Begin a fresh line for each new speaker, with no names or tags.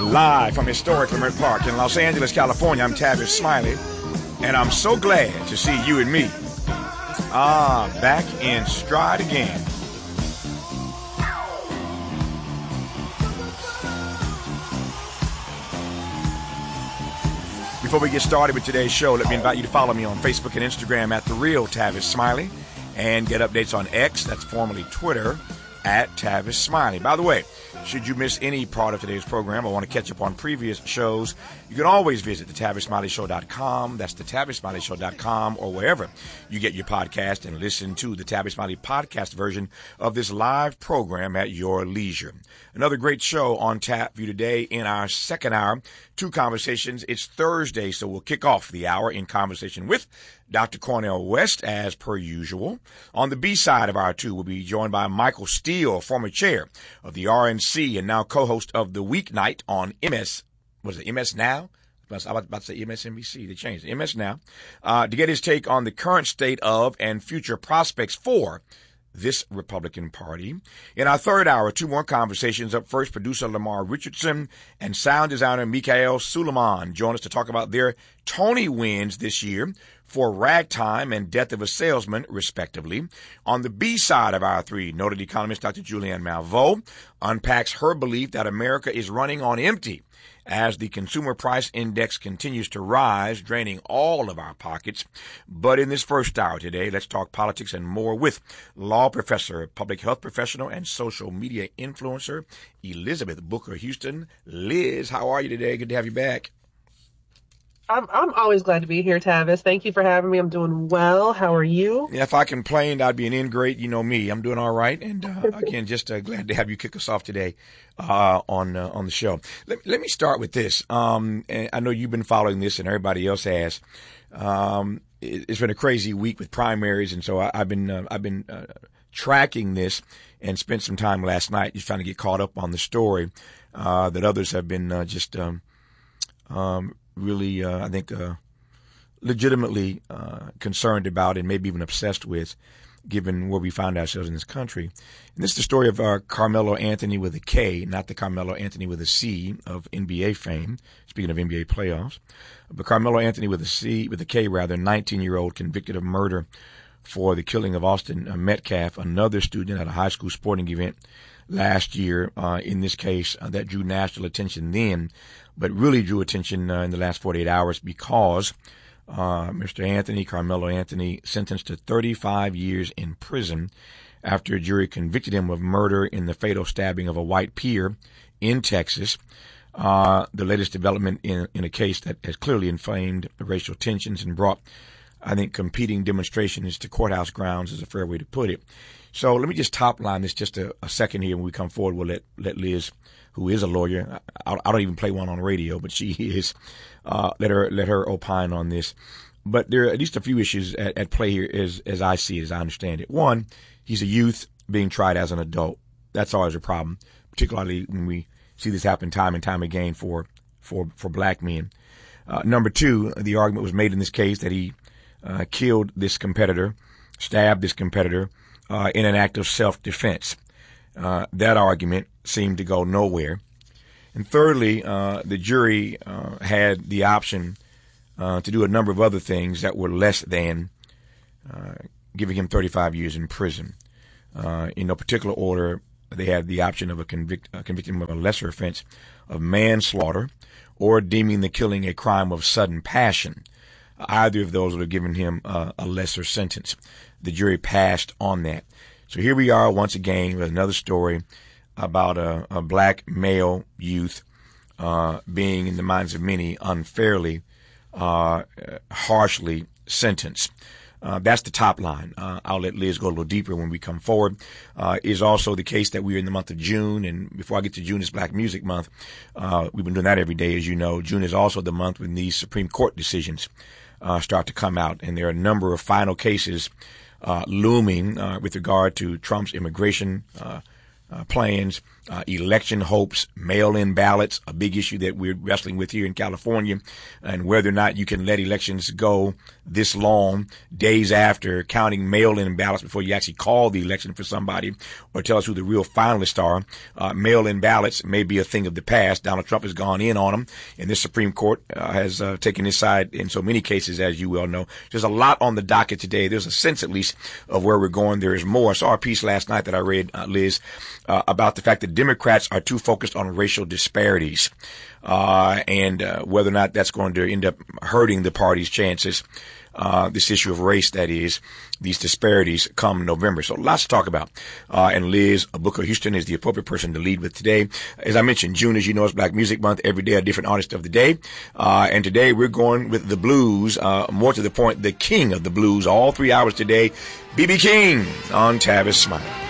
Live from historic Leimert Park in Los Angeles, California, I'm Tavis Smiley, and I'm so glad to see you and me. Back in stride again. Before we get started with today's show, let me invite you to follow me on Facebook and Instagram at The Real Tavis Smiley, and get updates on X, that's formerly Twitter, at Tavis Smiley. By the way, should you miss any part of today's program or want to catch up on previous shows, you can always visit thetavisSmileyShow.com. That's thetavisSmileyShow.com, or wherever you get your podcast, and listen to the Tavis Smiley podcast version of this live program at your leisure. Another great show on tap for you today in our second hour. Two conversations. It's Thursday, so we'll kick off the hour in conversation with Dr. Cornel West, as per usual. On the B side of our two, we'll be joined by Michael Steele, former chair of the RNC and now co-host of The Weeknight on MS. Was it MS Now? I was about to say MSNBC. They changed it. MS Now. To get his take on the current state of and future prospects for this Republican Party. In our third hour, two more conversations. Up first, producer Lamar Richardson and sound designer Mikael Suleiman join us to talk about their Tony wins this year for Ragtime and Death of a Salesman, respectively. On the B side of our three, noted economist Dr. Julianne Malveaux unpacks her belief that America is running on empty as the consumer price index continues to rise, draining all of our pockets. But in this first hour today, let's talk politics and more with law professor, public health professional, and social media influencer Elizabeth Booker Houston. Liz, how are you today? Good to have you back.
I'm always glad to be here, Tavis. Thank you for having me. I'm doing well. How are you?
Yeah, if I complained, I'd be an ingrate. You know me. I'm doing all right. And again, just glad to have you kick us off today on the show. Let me start with this. And I know you've been following this, and everybody else has. It's been a crazy week with primaries, and so I've been tracking this, and spent some time last night just trying to get caught up on the story that others have been really, I think, legitimately concerned about, and maybe even obsessed with, given where we find ourselves in this country. And this is the story of Carmelo Anthony with a K, not the Carmelo Anthony with a C of NBA fame, speaking of NBA playoffs. But Carmelo Anthony with a K, 19-year-old convicted of murder for the killing of Austin Metcalf, another student at a high school sporting event last year. In this case, that drew national attention then, but really drew attention in the last 48 hours because Mr. Anthony, Carmelo Anthony, sentenced to 35 years in prison after a jury convicted him of murder in the fatal stabbing of a white peer in Texas. The latest development in a case that has clearly inflamed racial tensions and brought, I think, competing demonstrations to courthouse grounds is a fair way to put it. So let me just top line this just a second here. When we come forward, we'll let Liz, who is a lawyer, I don't even play one on radio, but she is, let her opine on this. But there are at least a few issues at play here as I see it, as I understand it. One, he's a youth being tried as an adult. That's always a problem, particularly when we see this happen time and time again for black men. Number two, the argument was made in this case that he killed this competitor, stabbed this competitor, in an act of self-defense. That argument seemed to go nowhere. And thirdly, the jury had the option to do a number of other things that were less than giving him 35 years in prison. In no particular order, they had the option of convicting him of a lesser offense of manslaughter or deeming the killing a crime of sudden passion. Either of those would have given him a lesser sentence. The jury passed on that. So here we are once again with another story about a black male youth being, in the minds of many, unfairly, harshly sentenced. That's the top line. I'll let Liz go a little deeper when we come forward. Is also the case that we're in the month of June, and before I get to June, it's Black Music Month. We've been doing that every day, as you know. June is also the month when these Supreme Court decisions start to come out, and there are a number of final cases looming with regard to Trump's immigration plans, election hopes, mail-in ballots, a big issue that we're wrestling with here in California, and whether or not you can let elections go this long, days after counting mail-in ballots before you actually call the election for somebody or tell us who the real finalists are. Mail-in ballots may be a thing of the past. Donald Trump has gone in on them, and this Supreme Court has taken his side in so many cases, as you well know. There's a lot on the docket today. There's a sense, at least, of where we're going. There is more. I saw a piece last night that I read, Liz, about the fact that Democrats are too focused on racial disparities, and whether or not that's going to end up hurting the party's chances. This issue of race, that is, these disparities come November. So lots to talk about. And Liz Booker Houston is the appropriate person to lead with today. As I mentioned, June, as you know, is Black Music Month. Every day a different artist of the day. And today we're going with the blues, more to the point, the king of the blues, all 3 hours today, B.B. King on Tavis Smiley.